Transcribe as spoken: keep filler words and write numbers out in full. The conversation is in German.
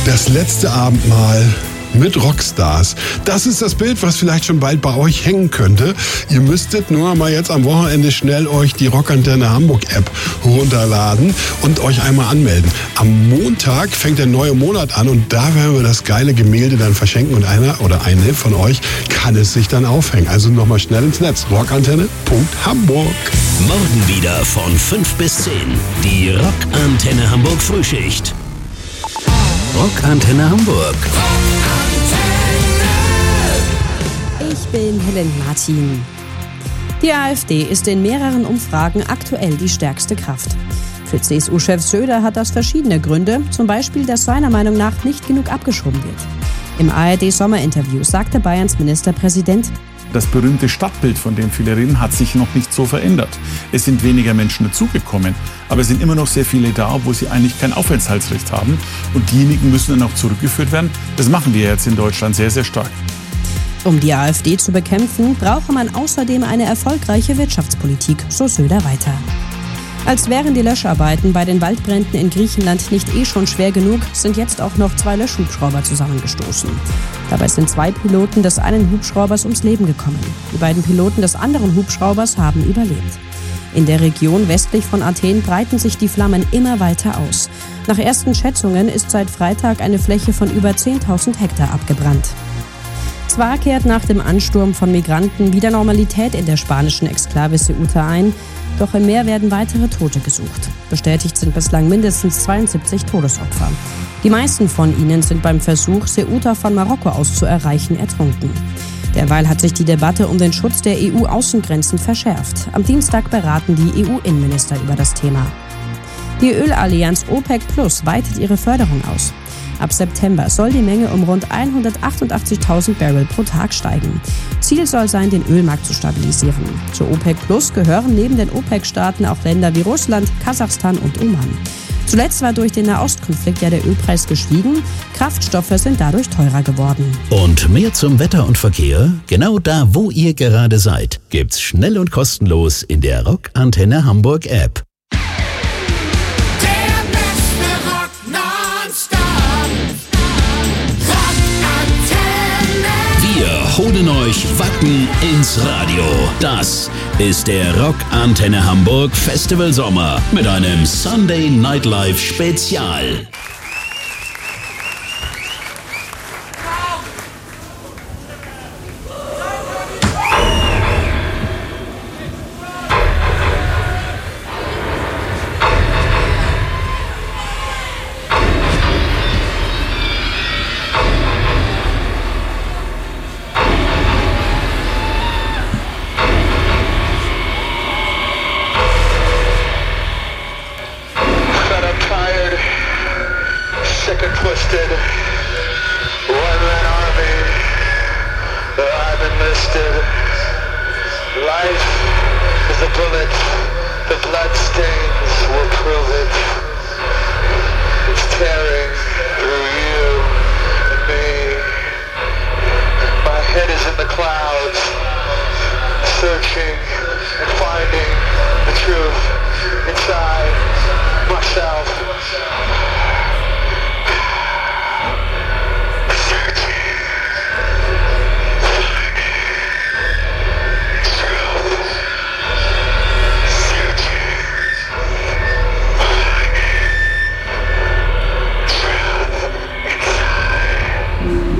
Das letzte Abendmahl mit Rockstars. Das ist das Bild, was vielleicht schon bald bei euch hängen könnte. Ihr müsstet nur mal jetzt am Wochenende schnell euch die Rockantenne Hamburg App runterladen und euch einmal anmelden. Am Montag fängt der neue Monat an und da werden wir das geile Gemälde dann verschenken und einer oder eine von euch kann es sich dann aufhängen. Also nochmal schnell ins Netz. rockantenne punkt hamburg. Morgen wieder von fünf bis zehn. Die Rockantenne Hamburg Frühschicht. Rockantenne Hamburg. Ich bin Helen Martin. Die AfD ist in mehreren Umfragen aktuell die stärkste Kraft. Für C S U-Chef Söder hat das verschiedene Gründe, zum Beispiel, dass seiner Meinung nach nicht genug abgeschoben wird. Im A R D-Sommerinterview sagte Bayerns Ministerpräsident: Das berühmte Stadtbild, von dem viele reden, hat sich noch nicht so verändert. Es sind weniger Menschen dazugekommen, aber es sind immer noch sehr viele da, wo sie eigentlich kein Aufenthaltsrecht haben. Und diejenigen müssen dann auch zurückgeführt werden. Das machen wir jetzt in Deutschland sehr, sehr stark. Um die AfD zu bekämpfen, brauche man außerdem eine erfolgreiche Wirtschaftspolitik, so Söder weiter. Als wären die Löscharbeiten bei den Waldbränden in Griechenland nicht eh schon schwer genug, sind jetzt auch noch zwei Löschhubschrauber zusammengestoßen. Dabei sind zwei Piloten des einen Hubschraubers ums Leben gekommen. Die beiden Piloten des anderen Hubschraubers haben überlebt. In der Region westlich von Athen breiten sich die Flammen immer weiter aus. Nach ersten Schätzungen ist seit Freitag eine Fläche von über zehntausend Hektar abgebrannt. Zwar kehrt nach dem Ansturm von Migranten wieder Normalität in der spanischen Exklave Ceuta ein, doch im Meer werden weitere Tote gesucht. Bestätigt sind bislang mindestens zweiundsiebzig Todesopfer. Die meisten von ihnen sind beim Versuch, Ceuta von Marokko aus zu erreichen, ertrunken. Derweil hat sich die Debatte um den Schutz der E U-Außengrenzen verschärft. Am Dienstag beraten die E U-Innenminister über das Thema. Die Ölallianz OPEC Plus weitet ihre Förderung aus. Ab September soll die Menge um rund hundertachtundachtzigtausend Barrel pro Tag steigen. Ziel soll sein, den Ölmarkt zu stabilisieren. Zur OPEC Plus gehören neben den OPEC-Staaten auch Länder wie Russland, Kasachstan und Oman. Zuletzt war durch den Nahostkonflikt ja der Ölpreis gestiegen. Kraftstoffe sind dadurch teurer geworden. Und mehr zum Wetter und Verkehr? Genau da, wo ihr gerade seid, gibt's schnell und kostenlos in der Rockantenne Hamburg App. Wir holen euch Wacken ins Radio. Das ist der Rockantenne Hamburg Festival Sommer mit einem Sunday Nightlife Spezial. Twisted, one-man army, I've enlisted. Life is a bullet, the bloodstains will prove it. It's tearing through you and me. My head is in the clouds, searching and finding the truth inside myself. Mm-hmm.